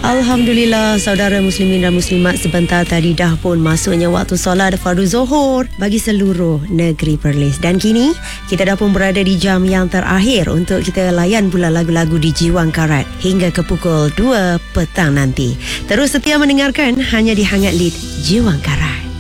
Alhamdulillah, saudara muslimin dan muslimat, sebentar tadi dah pun masuknya waktu solat fardu zuhur bagi seluruh negeri Perlis. Dan kini kita dah pun berada di jam yang terakhir untuk kita layan pula lagu-lagu di Jiwang Karat hingga ke pukul 2 petang nanti. Terus setia mendengarkan hanya di Hangat Lead Jiwang Karat.